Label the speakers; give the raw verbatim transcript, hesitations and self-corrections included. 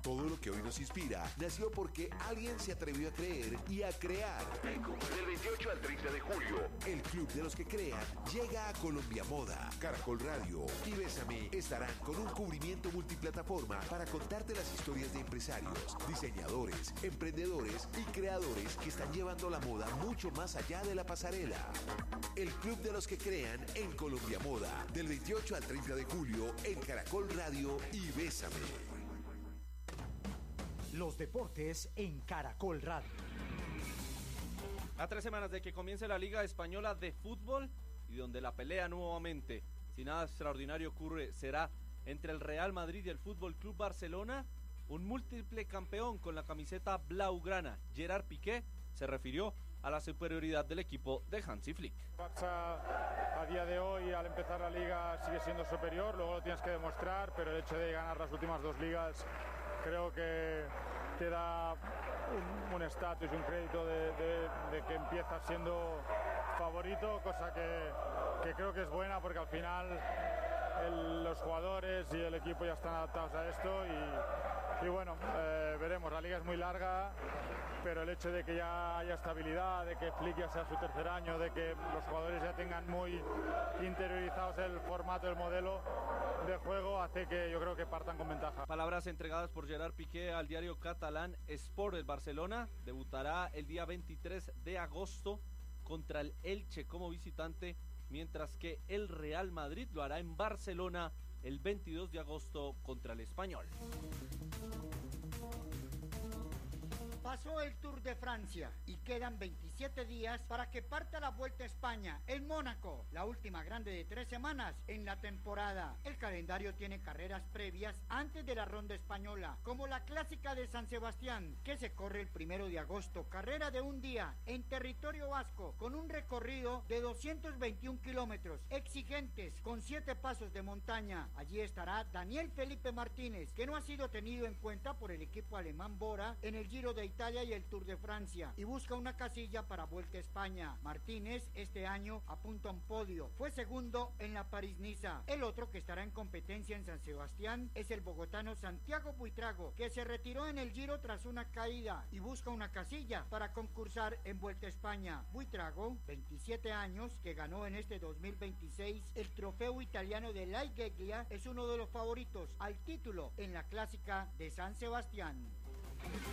Speaker 1: Todo lo que hoy nos inspira nació porque alguien se atrevió a creer y a crear. Del veintiocho al treinta de julio, el Club de los que crean llega a Colombia Moda. Caracol Radio y Bésame estarán con un cubrimiento multiplataforma para contarte las historias de empresarios, diseñadores, emprendedores y creadores que están llevando la moda mucho más allá de la pasarela. El Club de los que crean en Colombia Moda, del veintiocho al treinta de julio en Caracol Radio y Bésame.
Speaker 2: Los deportes en Caracol Radio.
Speaker 3: A tres semanas de que comience la Liga Española de Fútbol y donde la pelea nuevamente, si nada extraordinario ocurre, será entre el Real Madrid y el Fútbol Club Barcelona, un múltiple campeón con la camiseta blaugrana, Gerard Piqué, se refirió a la superioridad del equipo de Hansi Flick.
Speaker 4: Barça a día de hoy, al empezar la Liga, sigue siendo superior, luego lo tienes que demostrar, pero el hecho de ganar las últimas dos ligas creo que te da un estatus y un crédito de, de, de que empiezas siendo favorito, cosa que, que creo que es buena porque al final el, los jugadores y el equipo ya están adaptados a esto y, y bueno, eh, veremos, la liga es muy larga, pero el hecho de que ya haya estabilidad, de que Flick ya sea su tercer año, de que los jugadores ya tengan muy interiorizados el formato, el modelo de juego, hace que yo creo que partan con ventaja.
Speaker 3: Palabras entregadas por Gerard Piqué al diario catalán Sport. El Barcelona debutará el día veintitrés de agosto contra el Elche como visitante, mientras que el Real Madrid lo hará en Barcelona el veintidós de agosto contra el Español.
Speaker 5: Pasó el Tour de Francia y quedan veintisiete días para que parta la Vuelta a España en Mónaco, la última grande de tres semanas en la temporada. El calendario tiene carreras previas antes de la ronda española, como la clásica de San Sebastián, que se corre el primero de agosto, carrera de un día en territorio vasco, con un recorrido de doscientos veintiún kilómetros, exigentes, con siete pasos de montaña. Allí estará Daniel Felipe Martínez, que no ha sido tenido en cuenta por el equipo alemán Bora en el Giro de Italia y el Tour de Francia, y busca una casilla para Vuelta a España. Martínez este año apunta a un podio, fue segundo en la París-Niza. El otro que estará en competencia en San Sebastián es el bogotano Santiago Buitrago, que se retiró en el Giro tras una caída y busca una casilla para concursar en Vuelta a España. Buitrago, veintisiete años, que ganó en este dos mil veintiséis el trofeo italiano de La Igeglia, es uno de los favoritos al título en la clásica de San Sebastián.